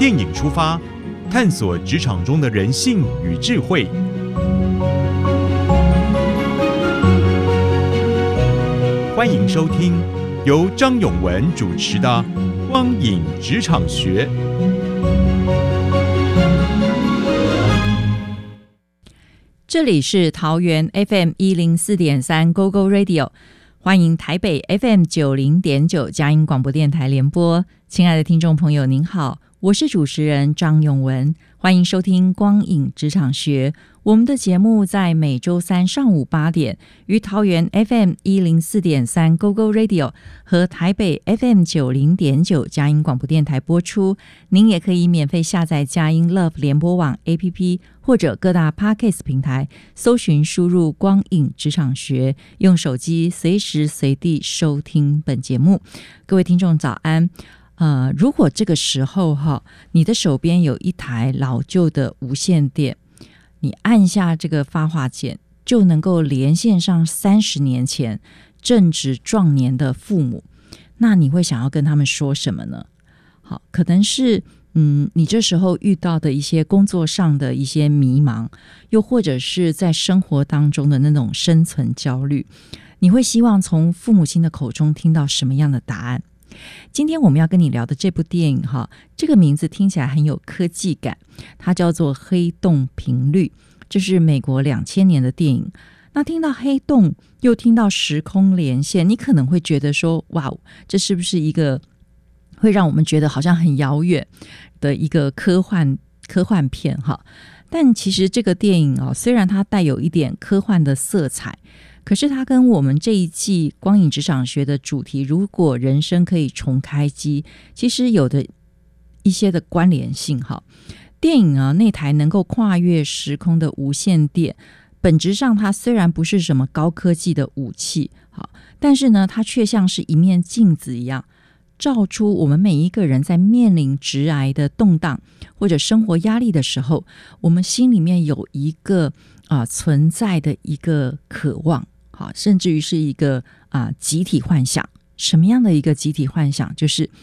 电影出发，探索职场中的人性与智慧。欢迎收听由张永文主持的《光影职场学》。 这里是桃园 FM104.3 GoGo Radio， 欢迎台北 FM90.9 佳音广播电台联播。亲爱的听众朋友您好，我是主持人张永文，欢迎收听光影职场学。我们的节目在每周三上午8点于桃园 FM104.3 GoGo Radio 和台北 FM90.9 佳音广播电台播出。您也可以免费下载佳音 Love 联播网 APP 或者各大 Podcast 平台，搜寻输入光影职场学，用手机随时随地收听本节目。各位听众早安。如果这个时候你的手边有一台老旧的无线电，你按下这个发话键，就能够连线上30年前正值壮年的父母，那你会想要跟他们说什么呢？好，可能是你这时候遇到的一些工作上的一些迷茫，又或者是在生活当中的那种生存焦虑，你会希望从父母亲的口中听到什么样的答案？今天我们要跟你聊的这部电影这个名字听起来很有科技感，它叫做《黑洞频率》，这是美国2000年的电影。那听到黑洞又听到时空连线，你可能会觉得说，哇，这是不是一个会让我们觉得好像很遥远的一个科幻片但其实这个电影虽然它带有一点科幻的色彩，可是它跟我们这一季光影职场学的主题，如果人生可以重开机，其实有的一些的关联性电影那台能够跨越时空的无线电，本质上它虽然不是什么高科技的武器但是呢，它却像是一面镜子一样，照出我们每一个人在面临职涯的动荡或者生活压力的时候，我们心里面有一个存在的一个渴望，甚至于是一个集体幻想。什么样的一个集体幻想？就是